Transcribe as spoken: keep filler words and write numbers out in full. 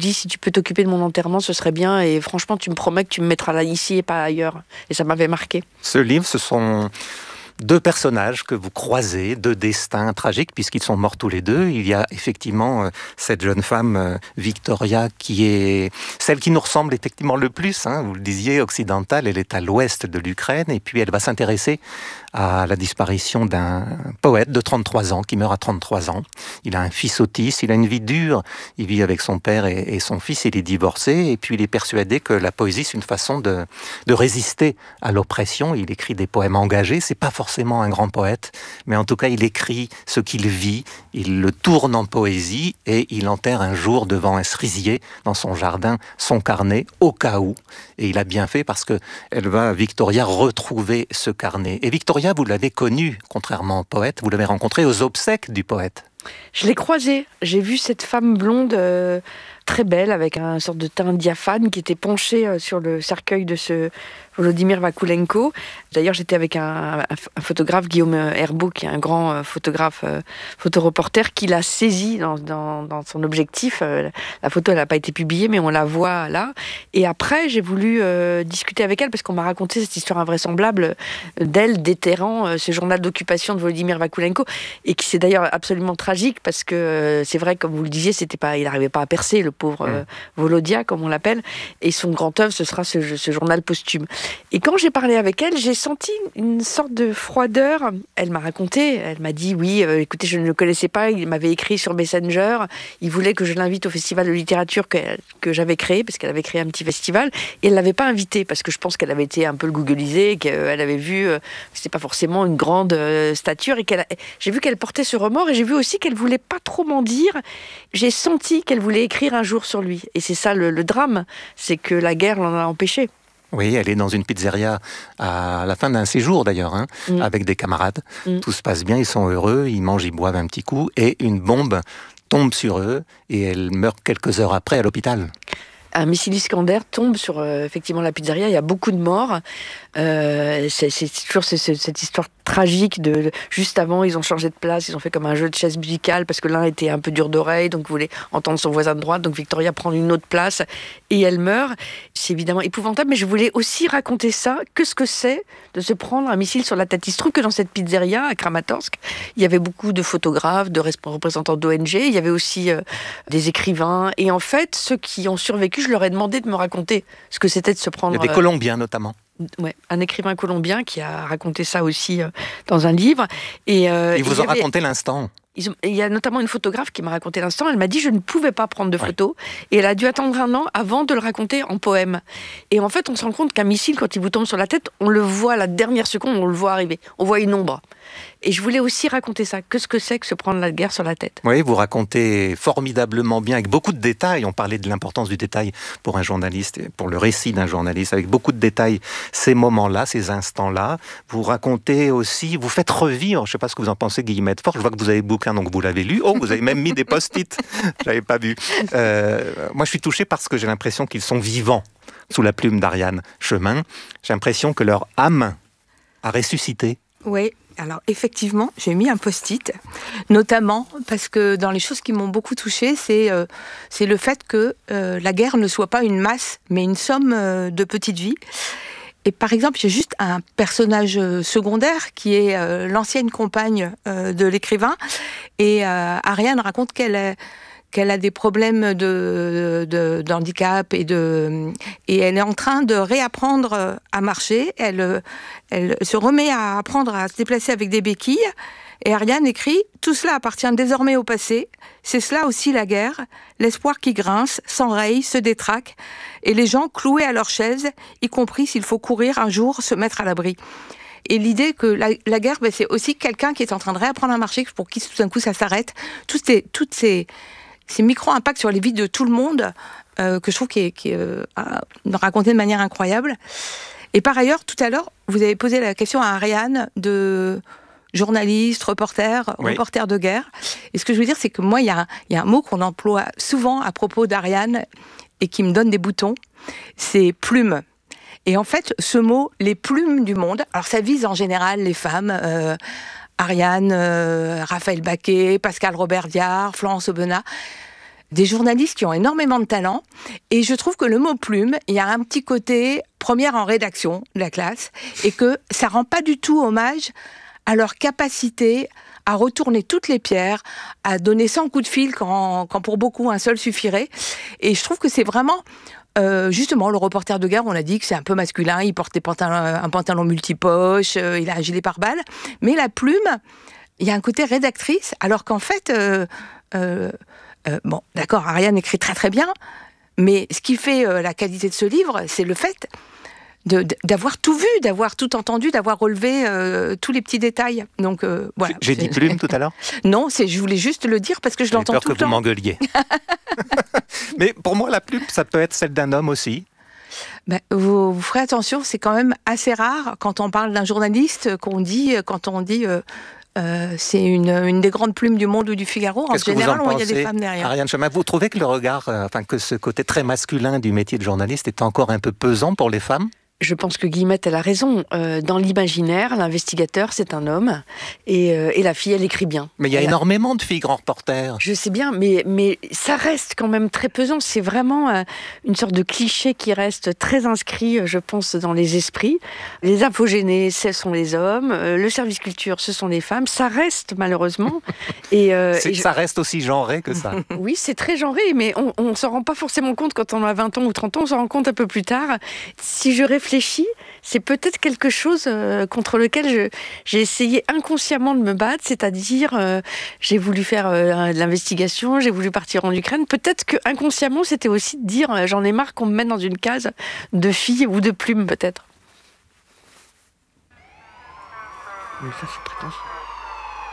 dis, si tu peux t'occuper de mon enterrement, ce serait bien. Et franchement, tu me promets que tu me mettras là, ici et pas ailleurs. Et ça m'avait marqué. Ce livre, ce sont deux personnages que vous croisez, deux destins tragiques, puisqu'ils sont morts tous les deux. Il y a effectivement euh, cette jeune femme, euh, Victoria, qui est celle qui nous ressemble effectivement le plus. Hein, vous le disiez, occidentale, elle est à l'ouest de l'Ukraine, et puis elle va s'intéresser à la disparition d'un poète de trente-trois ans, qui meurt à trente-trois ans. Il a un fils autiste, il a une vie dure. Il vit avec son père et, et son fils, il est divorcé, et puis il est persuadé que la poésie, c'est une façon de, de résister à l'oppression. Il écrit des poèmes engagés, c'est pas forcément un grand poète, mais en tout cas, il écrit ce qu'il vit, il le tourne en poésie, et il enterre un jour devant un cerisier, dans son jardin, son carnet, au cas où. Et il a bien fait, parce que elle va, Victoria, retrouver ce carnet. Et Victoria, vous l'avez connue, contrairement au poète, vous l'avez rencontrée aux obsèques du poète. Je l'ai croisée. J'ai vu cette femme blonde euh, très belle, avec un sorte de teint diaphane, qui était penchée euh, sur le cercueil de ce Volodymyr Vakulenko. D'ailleurs, j'étais avec un, un, un photographe, Guillaume Herbeau, qui est un grand euh, photographe, euh, photoreporter, qui l'a saisi dans, dans, dans son objectif. Euh, la photo, elle n'a pas été publiée, mais on la voit là. Et après, j'ai voulu euh, discuter avec elle, parce qu'on m'a raconté cette histoire invraisemblable d'elle déterrant euh, ce journal d'occupation de Volodymyr Vakulenko, et qui c'est d'ailleurs absolument tragique, parce que euh, c'est vrai, comme vous le disiez, c'était pas, il n'arrivait pas à percer, le pauvre euh, Volodia, comme on l'appelle, et son grand œuvre, ce sera ce, ce journal posthume. Et quand j'ai parlé avec elle, j'ai senti une sorte de froideur. Elle m'a raconté, elle m'a dit, oui, euh, écoutez, je ne le connaissais pas, il m'avait écrit sur Messenger, il voulait que je l'invite au festival de littérature que, que j'avais créé, parce qu'elle avait créé un petit festival, et elle ne l'avait pas invité, parce que je pense qu'elle avait été un peu le googlisée, qu'elle avait vu, euh, c'était pas forcément une grande euh, stature, et qu'elle a, j'ai vu qu'elle portait ce remords, et j'ai vu aussi qu'elle voulait pas trop m'en dire. J'ai senti qu'elle voulait écrire un jour sur lui, et c'est ça le, le drame, c'est que la guerre l'en a empêché. Oui, elle est dans une pizzeria à la fin d'un séjour d'ailleurs, hein, mmh. avec des camarades. Mmh. Tout se passe bien, ils sont heureux, ils mangent, ils boivent un petit coup, et une bombe tombe sur eux, et elle meurt quelques heures après à l'hôpital. Un missile Iskander tombe sur euh, effectivement la pizzeria, il y a beaucoup de morts. Euh, c'est, c'est toujours c'est, c'est, cette histoire tragique de, de juste avant, ils ont changé de place, ils ont fait comme un jeu de chaises musicales, parce que l'un était un peu dur d'oreille, donc voulait entendre son voisin de droite, donc Victoria prend une autre place et elle meurt. C'est évidemment épouvantable, mais je voulais aussi raconter ça, que ce que c'est de se prendre un missile sur la tête. Il se trouve que dans cette pizzeria à Kramatorsk, il y avait beaucoup de photographes, de représentants d'O N G, il y avait aussi euh, des écrivains, et en fait, ceux qui ont survécu, je leur ai demandé de me raconter ce que c'était de se prendre... Il y a des Colombiens notamment. Ouais, un écrivain colombien qui a raconté ça aussi euh, dans un livre. Et, euh, il vous et a avait... raconté l'instant. Il y a notamment une photographe qui m'a raconté l'instant. Elle m'a dit je ne pouvais pas prendre de photos. Ouais. Et elle a dû attendre un an avant de le raconter en poème. Et en fait, on se rend compte qu'un missile, quand il vous tombe sur la tête, on le voit à la dernière seconde, on le voit arriver. On voit une ombre. Et je voulais aussi raconter ça. Que ce que c'est que se prendre la guerre sur la tête. Oui, vous racontez formidablement bien, avec beaucoup de détails. On parlait de l'importance du détail pour un journaliste, pour le récit d'un journaliste, avec beaucoup de détails, ces moments-là, ces instants-là. Vous racontez aussi, vous faites revivre, je ne sais pas ce que vous en pensez, Guillemette Fort, je vois que vous avez le bouquin, donc vous l'avez lu. Oh, vous avez même mis des post-it. Je n'avais pas vu. Euh, moi, je suis touché parce que j'ai l'impression qu'ils sont vivants sous la plume d'Ariane Chemin. J'ai l'impression que leur âme a ressuscité. Oui. Alors effectivement, j'ai mis un post-it, notamment parce que dans les choses qui m'ont beaucoup touchée, c'est, euh, c'est le fait que euh, la guerre ne soit pas une masse, mais une somme euh, de petites vies. Et par exemple, j'ai juste un personnage secondaire qui est euh, l'ancienne compagne euh, de l'écrivain, et euh, Ariane raconte qu'elle est qu'elle a des problèmes de, de, d'handicap et, de, et elle est en train de réapprendre à marcher. Elle, elle se remet à apprendre à se déplacer avec des béquilles. Et Ariane écrit « Tout cela appartient désormais au passé. C'est cela aussi la guerre. L'espoir qui grince, s'enraye, se détraque. Et les gens cloués à leur chaise, y compris s'il faut courir un jour, se mettre à l'abri. » Et l'idée que la, la guerre, ben, c'est aussi quelqu'un qui est en train de réapprendre à marcher, pour qui tout d'un coup ça s'arrête. Toutes ces... Toutes ces ces micro-impacts sur les vies de tout le monde, euh, que je trouve qui est, qui est euh, raconté de manière incroyable. Et par ailleurs, tout à l'heure, vous avez posé la question à Ariane de journaliste, reporter, oui. reporter de guerre. Et ce que je veux dire, c'est que moi, il y, y a un mot qu'on emploie souvent à propos d'Ariane et qui me donne des boutons, c'est plume. Et en fait, ce mot, les plumes du monde, alors ça vise en général les femmes... Euh, Ariane, euh, Raphaël Baquet, Pascal Robert Diard, Florence Aubenas. des journalistes qui ont énormément de talent. Et je trouve que le mot plume, il y a un petit côté première en rédaction de la classe et que ça rend pas du tout hommage à leur capacité à retourner toutes les pierres, à donner cent coups de fil quand, quand pour beaucoup un seul suffirait. Et je trouve que c'est vraiment... Euh, justement, le reporter de guerre, on a dit que c'est un peu masculin, il porte des pantalons, un pantalon multipoche, euh, il a un gilet pare-balles. Mais la plume, il y a un côté rédactrice, alors qu'en fait, euh, euh, euh, bon, d'accord, Ariane écrit très très bien, mais ce qui fait euh, la qualité de ce livre, c'est le fait de, d'avoir tout vu, d'avoir tout entendu, d'avoir relevé euh, tous les petits détails. Donc euh, voilà. J'ai dit plume tout à l'heure. Non, c'est, je voulais juste le dire parce que je J'avais l'entends peur tout le que temps. vous m'engueuliez. Mais pour moi, la plume, ça peut être celle d'un homme aussi. Ben, vous, vous ferez attention, c'est quand même assez rare quand on parle d'un journaliste qu'on dit, quand on dit euh, euh, c'est une, une des grandes plumes du Monde ou du Figaro. En Qu'est-ce général, que vous en il y a pensez, des femmes derrière. Ariane Chemin, vous trouvez que le regard, euh, enfin que ce côté très masculin du métier de journaliste est encore un peu pesant pour les femmes ? Je pense que Guillemette, elle a raison. Euh, dans l'imaginaire, l'investigateur, c'est un homme. Et, euh, et la fille, elle écrit bien. Mais il y a elle énormément a... de filles grands reporters. Je sais bien, mais, mais ça reste quand même très pesant. C'est vraiment euh, une sorte de cliché qui reste très inscrit, je pense, dans les esprits. Les infogénés, ce sont les hommes. Euh, le service culture, ce sont les femmes. Ça reste, malheureusement. Et, euh, et je... Ça reste aussi genré que ça. Oui, c'est très genré, mais on ne s'en rend pas forcément compte quand on a vingt ans ou trente ans. On s'en rend compte un peu plus tard. Si je réfléchis, c'est peut-être quelque chose euh, contre lequel je, j'ai essayé inconsciemment de me battre, c'est-à-dire euh, j'ai voulu faire euh, de l'investigation, j'ai voulu partir en Ukraine. Peut-être que inconsciemment, c'était aussi de dire euh, j'en ai marre qu'on me mette dans une case de fille ou de plume, peut-être. Mais ça, c'est prétentieux.